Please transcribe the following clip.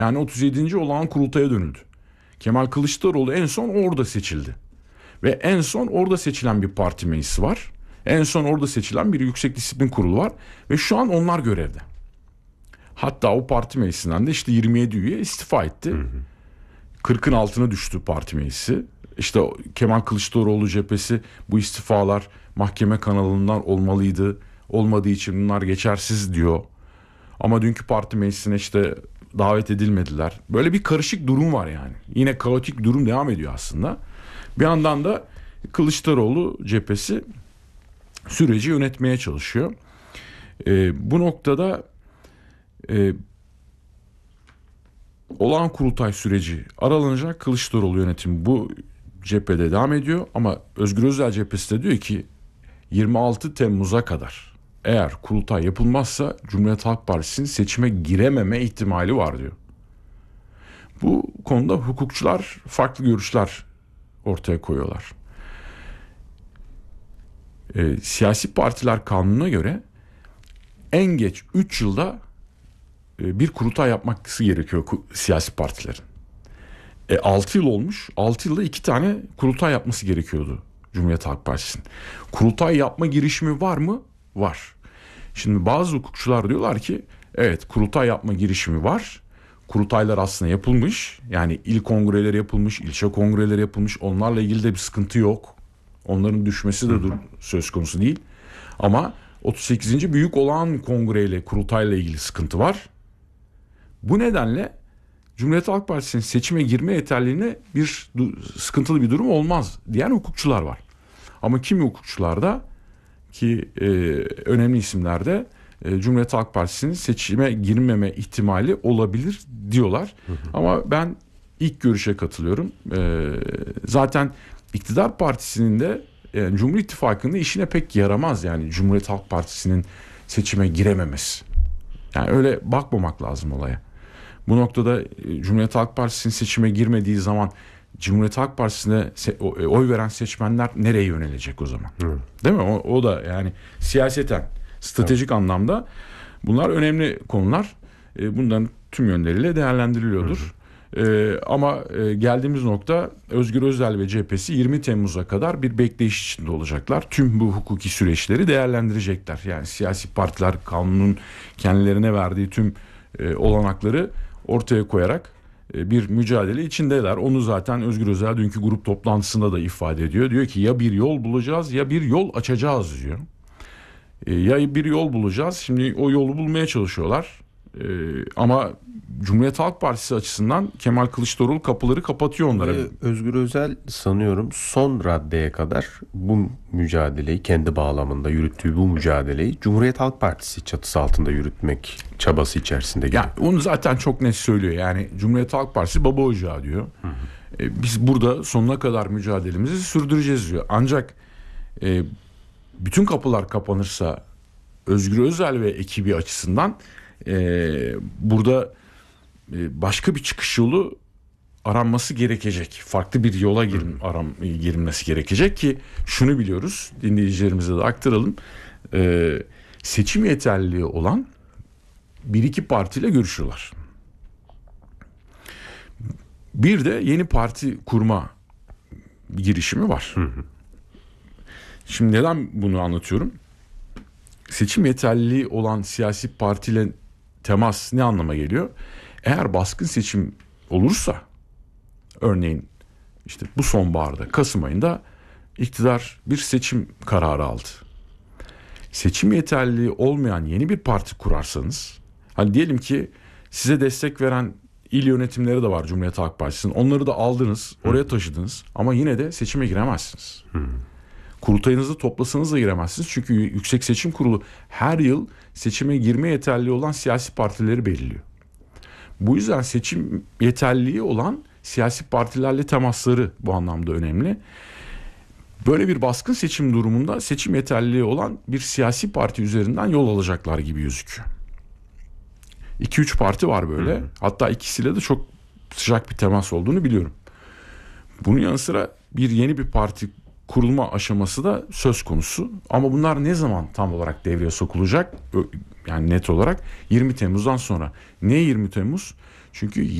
Yani 37. olağan kurultaya dönüldü. Kemal Kılıçdaroğlu en son orada seçildi. Ve en son orada seçilen bir parti meclisi var. En son orada seçilen bir yüksek disiplin kurulu var. Ve şu an onlar görevde. Hatta o parti meclisinden de işte 27 üye istifa etti. 40'ın altına düştü parti meclisi. İşte Kemal Kılıçdaroğlu cephesi bu istifalar mahkeme kanalından olmalıydı. Olmadığı için bunlar geçersiz diyor. Ama dünkü parti meclisine işte davet edilmediler. Böyle bir karışık durum var yani. Yine kaotik durum devam ediyor aslında. Bir yandan da Kılıçdaroğlu cephesi süreci yönetmeye çalışıyor. Bu noktada olağan kurultay süreci aralanacak. Kılıçdaroğlu yönetimi bu cephede devam ediyor. Ama Özgür Özel cephesi de diyor ki 26 Temmuz'a kadar eğer kurultay yapılmazsa Cumhuriyet Halk Partisi'nin seçime girememe ihtimali var diyor. Bu konuda hukukçular farklı görüşler ortaya koyuyorlar. Siyasi partiler kanununa göre en geç 3 yılda bir kurultay yapması gerekiyor siyasi partilerin. 6 yıl olmuş. 6 yılda 2 tane kurultay yapması gerekiyordu Cumhuriyet Halk Partisi'nin. Kurultay yapma girişimi var mı? Var. Şimdi bazı hukukçular diyorlar ki evet, kurultay yapma girişimi var. Kurultaylar aslında yapılmış. Yani il kongreleri yapılmış, ilçe kongreleri yapılmış. Onlarla ilgili de bir sıkıntı yok. Onların düşmesi de söz konusu değil. Ama 38. Büyük Olağan Kongreyle, kurultayla ilgili sıkıntı var. Bu nedenle Cumhuriyet Halk Partisi'nin seçime girme yeterliliğine bir sıkıntılı bir durum olmaz diyen hukukçular var. Ama kimi hukukçular da ki önemli isimlerde Cumhuriyet Halk Partisi'nin seçime girmeme ihtimali olabilir diyorlar. Ama ben ilk görüşe katılıyorum. Zaten iktidar partisinin de Cumhur İttifakı'nın işine pek yaramaz yani Cumhuriyet Halk Partisi'nin seçime girememesi. Yani öyle bakmamak lazım olaya. Bu noktada Cumhuriyet Halk Partisi'nin seçime girmediği zaman Cumhuriyet Halk Partisi'ne oy veren seçmenler nereye yönelecek o zaman? Değil mi? O da yani siyaseten, stratejik anlamda bunlar önemli konular. Bunların tüm yönleriyle değerlendiriliyordur. Ama geldiğimiz nokta Özgür Özel ve cephesi 20 Temmuz'a kadar bir bekleyiş içinde olacaklar. Tüm bu hukuki süreçleri değerlendirecekler. Yani siyasi partiler kanunun kendilerine verdiği tüm olanakları ortaya koyarak bir mücadele içindeler. Onu zaten Özgür Özel dünkü grup toplantısında da ifade ediyor. Diyor ki ya bir yol bulacağız ya bir yol açacağız diyor. Ya bir yol bulacağız. Şimdi o yolu bulmaya çalışıyorlar. Ama Cumhuriyet Halk Partisi açısından Kemal Kılıçdaroğlu kapıları kapatıyor onlara. Özgür Özel sanıyorum son raddeye kadar bu mücadeleyi, kendi bağlamında yürüttüğü bu mücadeleyi Cumhuriyet Halk Partisi çatısı altında yürütmek çabası içerisinde gibi. Yani onu zaten çok net söylüyor. Yani Cumhuriyet Halk Partisi baba ocağı diyor. Biz burada sonuna kadar mücadelemizi sürdüreceğiz diyor. Ancak bütün kapılar kapanırsa Özgür Özel ve ekibi açısından burada başka bir çıkış yolu aranması gerekecek. Farklı bir yola girilmesi gerekecek ki şunu biliyoruz, dinleyicilerimize de aktaralım. Seçim yeterliliği olan bir iki partiyle görüşüyorlar. Bir de yeni parti kurma girişimi var. Şimdi neden bunu anlatıyorum? Seçim yeterliliği olan siyasi partiyle temas ne anlama geliyor? Eğer baskın seçim olursa, örneğin işte bu sonbaharda, Kasım ayında iktidar bir seçim kararı aldı. Seçim yeterliliği olmayan yeni bir parti kurarsanız, hani diyelim ki size destek veren il yönetimleri de var Cumhuriyet Halk Partisi'nin. Onları da aldınız, oraya taşıdınız ama yine de seçime giremezsiniz. Kurultayınızı toplasanız da giremezsiniz. Çünkü Yüksek Seçim Kurulu her yıl seçime girme yeterliliği olan siyasi partileri belirliyor. Bu yüzden seçim yeterliliği olan siyasi partilerle temasları bu anlamda önemli. Böyle bir baskın seçim durumunda seçim yeterliliği olan bir siyasi parti üzerinden yol alacaklar gibi gözüküyor. 2-3 parti var böyle. Hatta ikisiyle de çok sıcak bir temas olduğunu biliyorum. Bunun yanı sıra yeni bir parti kurulma aşaması da söz konusu. Ama bunlar ne zaman tam olarak devreye sokulacak? Yani net olarak 20 Temmuz'dan sonra. Niye 20 Temmuz? Çünkü